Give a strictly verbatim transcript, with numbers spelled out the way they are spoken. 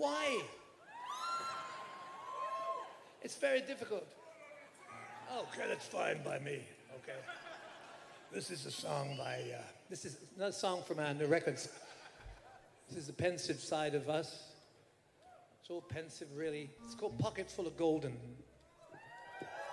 Why? It's very difficult. Okay, that's fine by me. Okay. This is a song by, uh, this is another song from our new records. This is the pensive side of us. It's all pensive, really. It's called Pocket Full of Golden.